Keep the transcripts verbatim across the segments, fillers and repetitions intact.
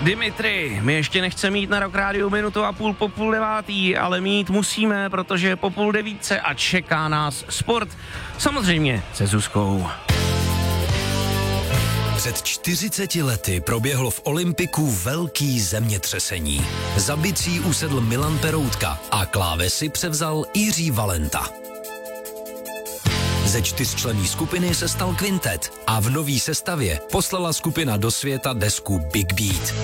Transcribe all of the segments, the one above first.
Dimitri, my ještě nechceme mít na Rock Rádiu minutu a půl po půl devátý, ale mít musíme, protože po půl devítce a čeká nás sport. Samozřejmě se Zuzkou. Před čtyřiceti lety proběhlo v Olympiku velký zemětřesení. Za bicí usedl Milan Peroutka a klávesy převzal Jiří Valenta. Ze čtyřčlenné skupiny se stal kvintet a v nový sestavě poslala skupina do světa desku Big Beat.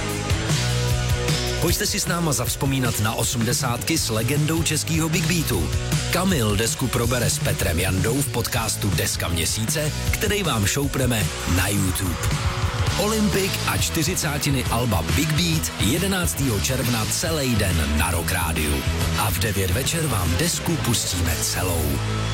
Pojďte si s náma zavzpomínat na osmdesátky s legendou českého Big Beatu. Kamil desku probere s Petrem Jandou v podcastu Deska měsíce, který vám šoupneme na YouTube. Olympik a čtyřicátiny alba Big Beat jedenáctého června celý den na Rock Rádiu. A v devět večer vám desku pustíme celou.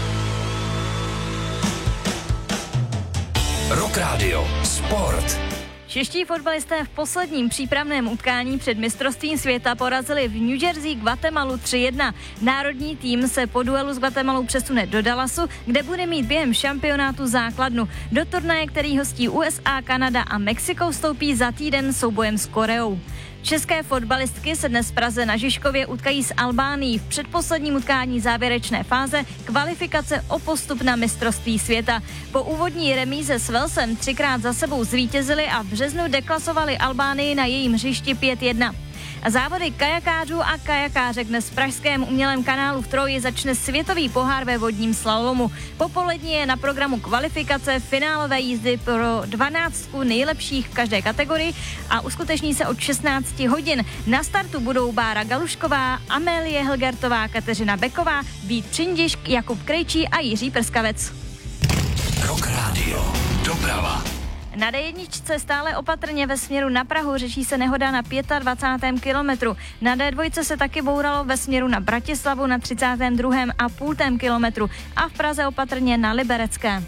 Rock Radio. Sport. Čeští fotbalisté v posledním přípravném utkání před mistrovstvím světa porazili v New Jersey Guatemalu tři jedna. Národní tým se po duelu s Guatemalou přesune do Dallasu, kde bude mít během šampionátu základnu. Do turnaje, který hostí U S A, Kanada a Mexiko, vstoupí za týden soubojem s Koreou. České fotbalistky se dnes v Praze na Žižkově utkají s Albánií v předposledním utkání závěrečné fáze kvalifikace o postup na mistrovství světa. Po úvodní remíze s Walesem třikrát za sebou zvítězili a v březnu deklasovali Albánii na jejím hřišti pět jedna. Závody kajakářů a kajakářek dnes v pražském umělém kanálu v Troji začne světový pohár ve vodním slalomu. Popolední je na programu kvalifikace finálové jízdy pro dvanáctku nejlepších v každé kategorii a uskuteční se od šestnáct hodin. Na startu budou Bára Galušková, Amélie Helgertová, Kateřina Beková, Vít Přindiš, Jakub Krejčí a Jiří Prskavec. Rock Radio. Doprava. Na dé jedna stále opatrně ve směru na Prahu, řeší se nehoda na dvacátém pátém kilometru. Na dé dva se taky bouralo ve směru na Bratislavu na třicátém druhém a půltém kilometru a v Praze opatrně na Liberecké.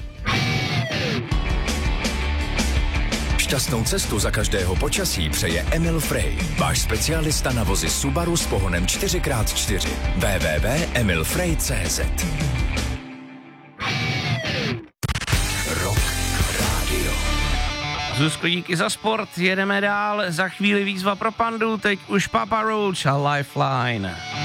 Šťastnou cestu za každého počasí přeje Emil Frey, váš specialista na vozy Subaru s pohonem čtyři krát čtyři. w w w tečka emil frey tečka c z Zuzko, díky za sport, jedeme dál, za chvíli výzva pro Pandu, teď už Papa Roach a Lifeline.